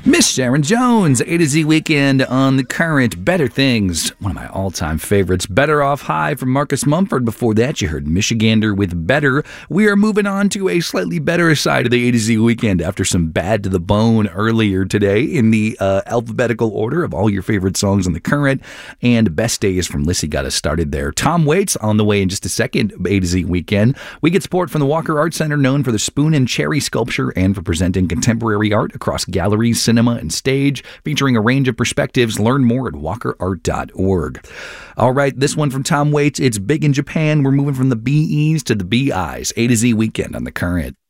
Miss Sharon Jones, A to Z Weekend on The Current. Better Things, one of my all-time favorites. Better Off High from Marcus Mumford. Before that, you heard Michigander with Better. We are moving on to a slightly better side of the A to Z Weekend after some Bad to the Bone earlier today in the alphabetical order of all your favorite songs on The Current. And Best Days from Lissy got us started there. Tom Waits on the way in just a second, A to Z Weekend. We get support from the Walker Art Center, known for the spoon and cherry sculpture and for presenting contemporary art across galleries, cinema, and stage, featuring a range of perspectives. Learn more at walkerart.org. All right, this one from Tom Waits. It's big in Japan. We're moving from the BEs to the BIs. A to Z Weekend on The Current.